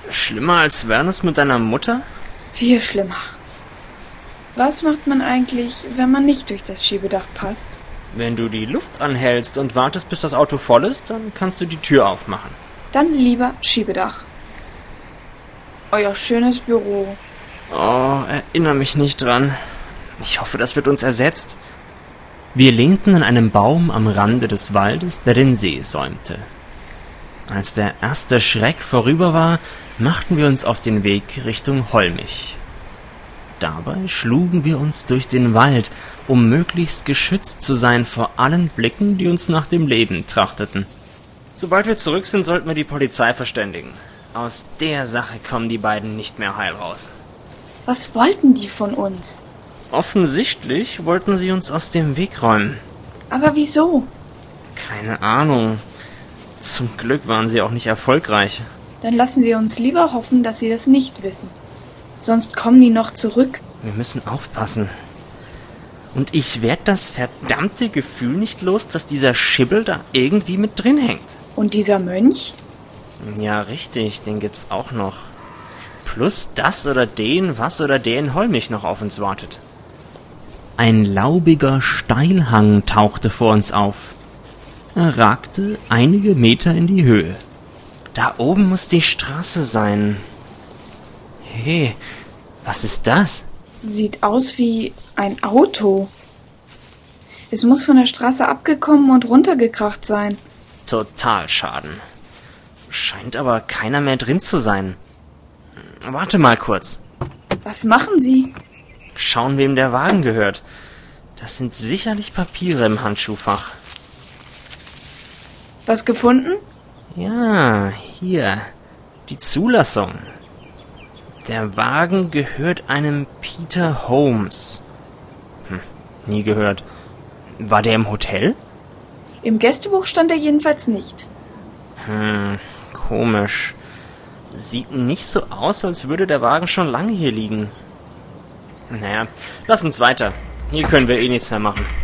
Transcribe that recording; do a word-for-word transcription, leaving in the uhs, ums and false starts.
Schlimmer als Wellness mit deiner Mutter? Viel schlimmer. Was macht man eigentlich, wenn man nicht durch das Schiebedach passt? Wenn du die Luft anhältst und wartest, bis das Auto voll ist, dann kannst du die Tür aufmachen. Dann lieber Schiebedach. Euer schönes Büro. Oh, erinnere mich nicht dran. Ich hoffe, das wird uns ersetzt. Wir lehnten an einem Baum am Rande des Waldes, der den See säumte. Als der erste Schreck vorüber war, machten wir uns auf den Weg Richtung Holmich. Dabei schlugen wir uns durch den Wald, um möglichst geschützt zu sein vor allen Blicken, die uns nach dem Leben trachteten. Sobald wir zurück sind, sollten wir die Polizei verständigen. Aus der Sache kommen die beiden nicht mehr heil raus. Was wollten die von uns? Offensichtlich wollten sie uns aus dem Weg räumen. Aber wieso? Keine Ahnung. Zum Glück waren sie auch nicht erfolgreich. Dann lassen Sie uns lieber hoffen, dass sie das nicht wissen. Sonst kommen die noch zurück. Wir müssen aufpassen. Und ich werde das verdammte Gefühl nicht los, dass dieser Schibbel da irgendwie mit drin hängt. Und dieser Mönch? Ja, richtig, den gibt's auch noch. Plus das oder den, was oder der in Holmich noch auf uns wartet. Ein laubiger Steilhang tauchte vor uns auf. Er ragte einige Meter in die Höhe. Da oben muss die Straße sein. Hey, was ist das? Sieht aus wie ein Auto. Es muss von der Straße abgekommen und runtergekracht sein. Total Schaden. Scheint aber keiner mehr drin zu sein. Warte mal kurz. Was machen Sie? Schauen, wem der Wagen gehört. Das sind sicherlich Papiere im Handschuhfach. Was gefunden? Ja, hier. Die Zulassung. Der Wagen gehört einem Peter Holmes. Hm, nie gehört. War der im Hotel? Im Gästebuch stand er jedenfalls nicht. Hm, komisch. Sieht nicht so aus, als würde der Wagen schon lange hier liegen. Naja, lass uns weiter. Hier können wir eh nichts mehr machen.